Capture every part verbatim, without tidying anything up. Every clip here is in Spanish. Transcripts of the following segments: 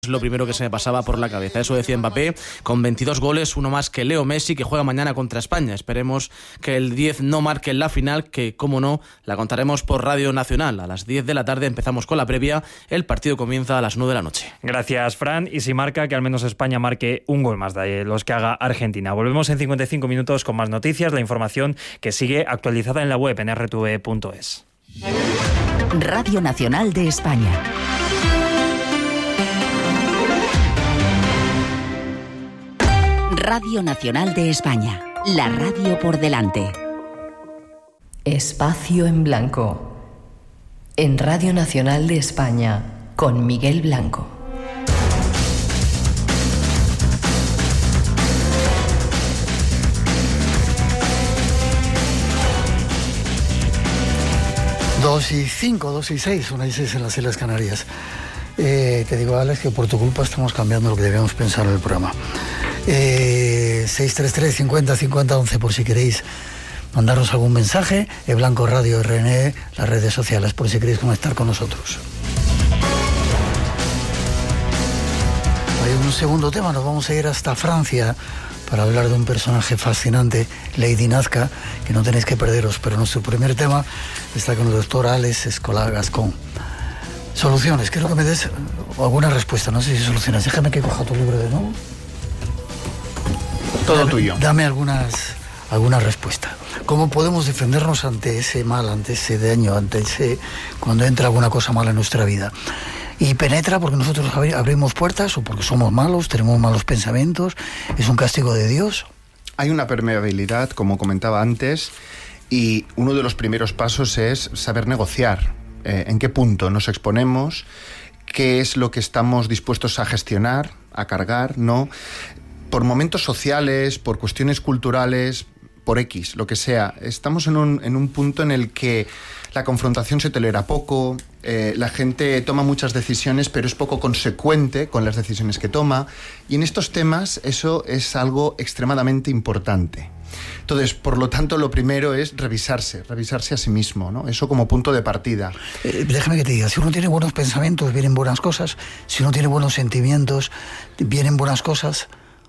Es lo primero que se me pasaba por la cabeza. Eso decía Mbappé, con veintidós goles, uno más que Leo Messi, que juega mañana contra España. Esperemos que el diez no marque en la final, que, como no, la contaremos por Radio Nacional. A las diez de la tarde empezamos con la previa. El partido comienza a las nueve de la noche. Gracias, Fran. Y si marca, que al menos España marque un gol más de los que haga Argentina. Volvemos en cincuenta y cinco minutos con más noticias. La información que sigue actualizada en la web en erre te ve punto es. Radio Nacional de España. Radio Nacional de España, la radio por delante. Espacio en Blanco, en Radio Nacional de España, con Miguel Blanco. Dos y cinco, dos y seis, una y seis en las Islas Canarias. Eh, te digo, Alex, que por tu culpa estamos cambiando lo que debíamos pensar en el programa. Eh, seis tres tres, cincuenta, cincuenta, once, por si queréis mandarnos algún mensaje. E Blanco Radio, R N E, las redes sociales, por si queréis conectar con nosotros. Hay un segundo tema, nos vamos a ir hasta Francia para hablar de un personaje fascinante, Lady Nazca, que no tenéis que perderos. Pero nuestro primer tema está con el doctor Alex Escolar Gascón. Soluciones, quiero que me des alguna respuesta, no sé si soluciones. Déjame que coja tu libro de nuevo. Todo dame, tuyo. Dame algunas, alguna respuesta. ¿Cómo podemos defendernos ante ese mal, ante ese daño, ante ese cuando entra alguna cosa mala en nuestra vida? Y penetra porque nosotros abrimos puertas o porque somos malos, tenemos malos pensamientos, es un castigo de Dios. Hay una permeabilidad, como comentaba antes, y uno de los primeros pasos es saber negociar. Eh, ¿En qué punto nos exponemos? ¿Qué es lo que estamos dispuestos a gestionar, a cargar? ¿No? Por momentos sociales, por cuestiones culturales, por X, lo que sea. Estamos en un, en un punto en el que la confrontación se tolera poco, eh, la gente toma muchas decisiones, pero es poco consecuente con las decisiones que toma. Y en estos temas eso es algo extremadamente importante. Entonces, por lo tanto, lo primero es revisarse, revisarse a sí mismo, ¿no? Eso como punto de partida. Eh, déjame que te diga, si uno tiene buenos pensamientos, vienen buenas cosas. Si uno tiene buenos sentimientos, vienen buenas cosas.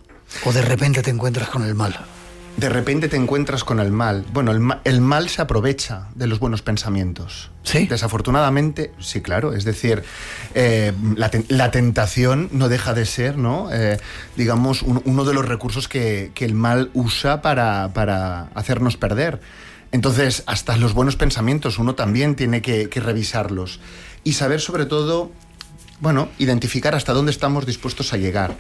O de repente te encuentras con el mal. De repente te encuentras con el mal. Bueno, el, ma- el mal se aprovecha de los buenos pensamientos. ¿Sí? Desafortunadamente, sí, claro. Es decir, eh, la, te- la tentación no deja de ser, ¿no? Eh, digamos, un- uno de los recursos que, que el mal usa para, para hacernos perder. Entonces, hasta los buenos pensamientos uno también tiene que, que revisarlos. Y saber, sobre todo, bueno, identificar hasta dónde estamos dispuestos a llegar.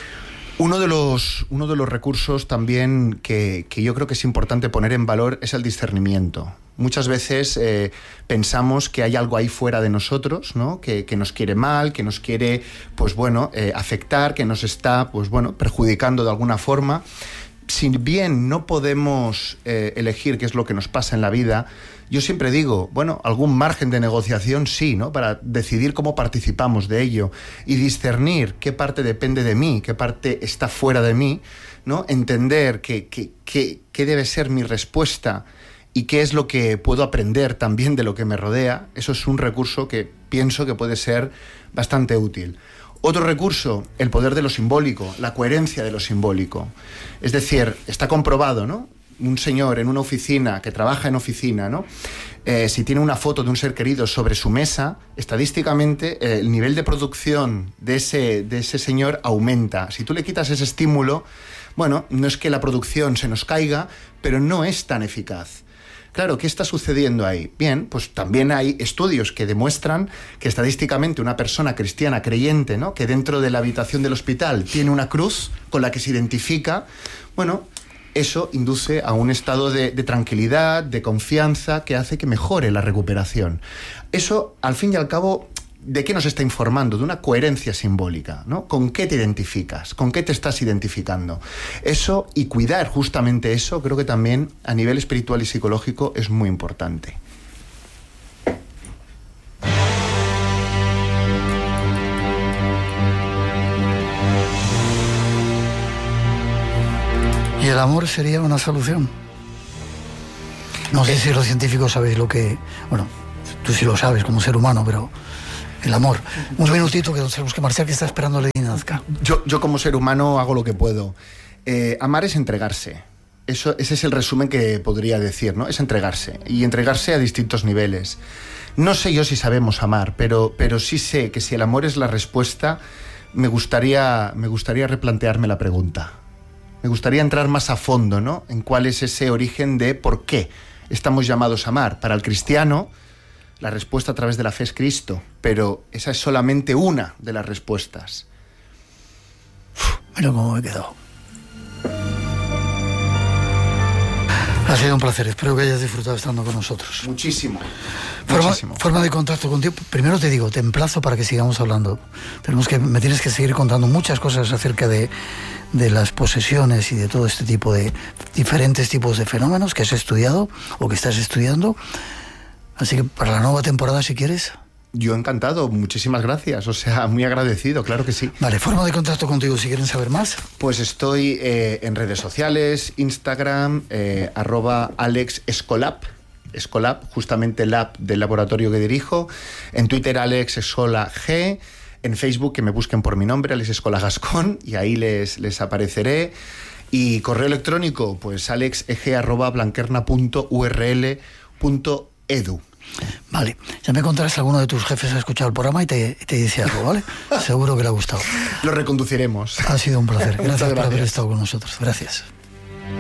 Uno de los, uno de los recursos también que, que yo creo que es importante poner en valor es el discernimiento. Muchas veces eh, pensamos que hay algo ahí fuera de nosotros, ¿no? que, que nos quiere mal, que nos quiere, pues bueno, eh, afectar, que nos está, pues bueno, perjudicando de alguna forma. Si bien no podemos eh, elegir qué es lo que nos pasa en la vida, yo siempre digo, bueno, algún margen de negociación sí, ¿no? Para decidir cómo participamos de ello y discernir qué parte depende de mí, qué parte está fuera de mí, ¿no? Entender qué que, que, que debe ser mi respuesta y qué es lo que puedo aprender también de lo que me rodea. Eso es un recurso que pienso que puede ser bastante útil. Otro recurso, el poder de lo simbólico, la coherencia de lo simbólico. Es decir, está comprobado, ¿no? Un señor en una oficina, que trabaja en oficina, ¿no? Eh, si tiene una foto de un ser querido sobre su mesa, estadísticamente eh, el nivel de producción de ese, de ese señor aumenta. Si tú le quitas ese estímulo, bueno, no es que la producción se nos caiga, pero no es tan eficaz. Claro, ¿qué está sucediendo ahí? Bien, pues también hay estudios que demuestran que estadísticamente una persona cristiana creyente, ¿no? Que dentro de la habitación del hospital tiene una cruz con la que se identifica, bueno, eso induce a un estado de, de tranquilidad, de confianza, que hace que mejore la recuperación. Eso, al fin y al cabo, ¿de qué nos está informando? De una coherencia simbólica, ¿no? ¿Con qué te identificas? ¿Con qué te estás identificando? Eso, y cuidar justamente eso, creo que también a nivel espiritual y psicológico es muy importante. ¿Y el amor sería una solución? No sé si los científicos sabéis lo que... Bueno, tú sí lo sabes como ser humano, pero el amor. Un minutito que nos tenemos que marchar, que está esperando Lady Nazca. Yo, yo como ser humano hago lo que puedo. Eh, amar es entregarse. Eso, ese es el resumen que podría decir, ¿no? Es entregarse. Y entregarse a distintos niveles. No sé yo si sabemos amar, pero, pero sí sé que si el amor es la respuesta, me gustaría, me gustaría replantearme la pregunta. Me gustaría entrar más a fondo, ¿no? En cuál es ese origen de por qué estamos llamados a amar. Para el cristiano, la respuesta a través de la fe es Cristo, pero esa es solamente una de las respuestas. Uf, mira cómo me he quedado. Ha sido un placer, espero que hayas disfrutado estando con nosotros. Muchísimo. Forma, muchísimo. forma de contacto contigo. Primero te digo, te emplazo para que sigamos hablando. Tenemos que, me tienes que seguir contando muchas cosas acerca de, de las posesiones y de todo este tipo de diferentes tipos de fenómenos que has estudiado o que estás estudiando. Así que para la nueva temporada, si quieres. Yo encantado, muchísimas gracias, o sea, muy agradecido, claro que sí. Vale, forma de contacto contigo si quieren saber más. Pues estoy eh, en redes sociales, Instagram, eh, arroba Alex Escolab, Escolab, justamente el app del laboratorio que dirijo, en Twitter Alex Escola G, en Facebook que me busquen por mi nombre, Alex Escola Gascón, y ahí les, les apareceré. Y correo electrónico, pues alexeg arroba blanquerna punto u r l punto edu. Vale, ya me contarás, alguno de tus jefes ha escuchado el programa y te, te dice algo, ¿vale? Seguro que le ha gustado. Lo reconduciremos. Ha sido un placer. Gracias, Muchas por gracias. haber estado con nosotros. Gracias.